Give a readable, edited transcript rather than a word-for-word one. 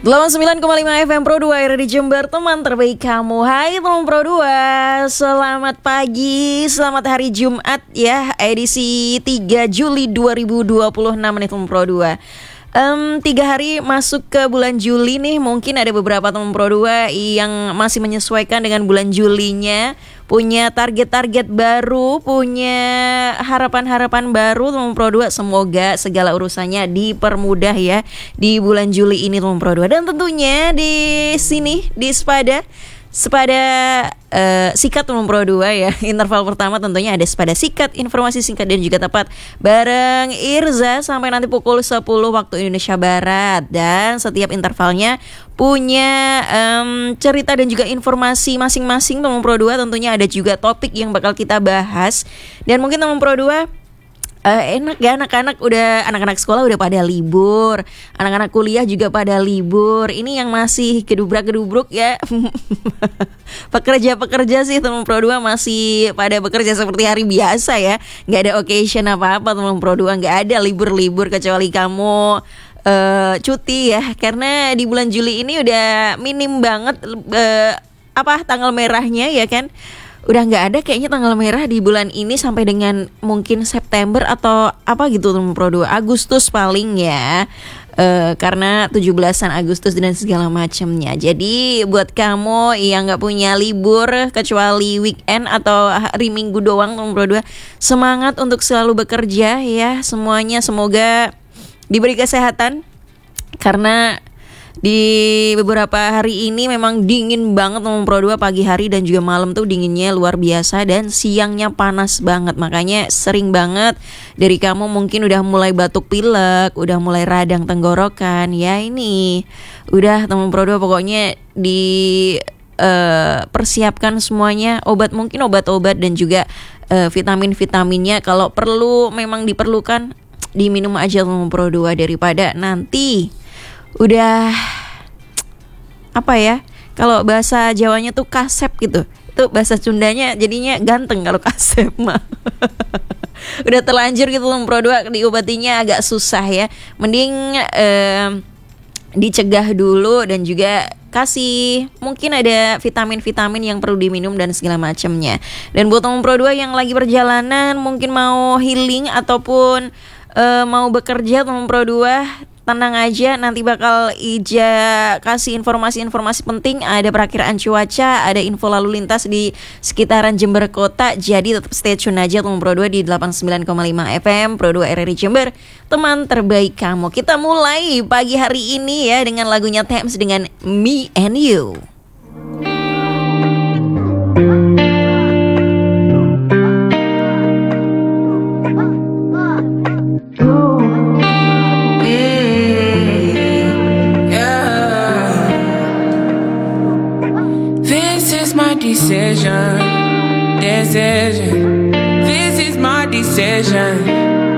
89,5 FM Pro 2 RRI Jember, teman terbaik kamu. Hai teman Pro 2, selamat pagi, selamat hari Jumat ya, edisi 3 Juli 2026 nih teman Pro 2. 3 hari masuk ke bulan Juli nih, mungkin ada beberapa teman Pro 2 yang masih menyesuaikan dengan bulan Julinya, punya target-target baru, punya harapan-harapan baru teman Pro 2. Semoga segala urusannya dipermudah ya di bulan Juli ini teman Pro 2. Dan tentunya di sini di Sepada Sikat teman Pro 2 ya. Interval pertama tentunya ada Sepada Sikat, informasi singkat dan juga tepat bareng Irza sampai nanti pukul 10 waktu Indonesia Barat. Dan setiap intervalnya punya cerita dan juga informasi masing-masing teman Pro 2. Tentunya ada juga topik yang bakal kita bahas. Dan mungkin teman Pro 2 enak ya, anak-anak sekolah udah pada libur, anak-anak kuliah juga pada libur. Ini yang masih kedubrak-kedubruk ya. Pekerja sih teman Pro 2 masih pada bekerja seperti hari biasa ya. Gak ada occasion apa-apa teman Pro 2, gak ada libur-libur kecuali kamu cuti ya. Karena di bulan Juli ini udah minim banget tanggal merahnya ya kan. Udah nggak ada kayaknya tanggal merah di bulan ini sampai dengan mungkin September atau apa gitu teman Pro 2. Agustus paling ya, karena 17-an Agustus dan segala macamnya. Jadi buat kamu yang nggak punya libur kecuali weekend atau hari Minggu doang teman Pro 2, semangat untuk selalu bekerja ya semuanya. Semoga diberi kesehatan karena di beberapa hari ini memang dingin banget teman Pro 2. Pagi hari dan juga malam tuh dinginnya luar biasa dan siangnya panas banget. Makanya sering banget dari kamu mungkin udah mulai batuk pilek, udah mulai radang tenggorokan. Ya ini udah teman Pro 2 pokoknya persiapkan semuanya, obat-obat dan juga vitamin-vitaminnya kalau perlu memang diperlukan diminum aja teman Pro 2 daripada nanti udah kalau bahasa Jawanya tuh kasep gitu. Itu bahasa Sundanya jadinya ganteng kalau kasep mah. Udah terlanjur gitu Pro 2, diobatinya agak susah ya. Mending dicegah dulu dan juga kasih mungkin ada vitamin-vitamin yang perlu diminum dan segala macamnya. Dan buat teman Pro 2 yang lagi perjalanan mungkin mau healing ataupun mau bekerja teman Pro 2, tenang aja, nanti bakal Ija kasih informasi-informasi penting. Ada perakiraan cuaca, ada info lalu lintas di sekitaran Jember Kota. Jadi tetap stay tune aja teman Pro 2 di 89,5 FM Pro 2 RRI Jember, teman terbaik kamu. Kita mulai pagi hari ini ya dengan lagunya Thames dengan Me and You. Decision. This is my decision.